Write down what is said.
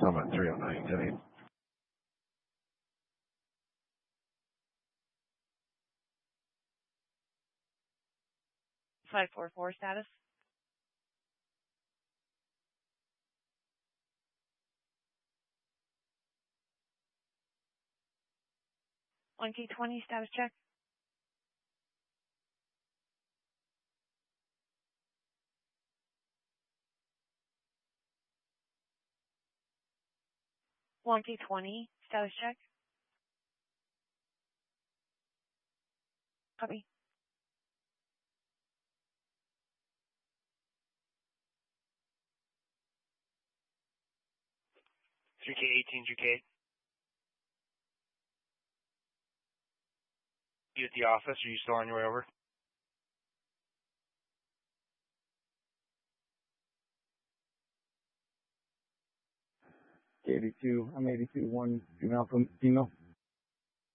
Summit 309 today. Flight 44 status. T20 status check. T20 status check. Copy. 3K18, 3K. You at the office, or are you still on your way over? K82, I'm 82, 1 female from female.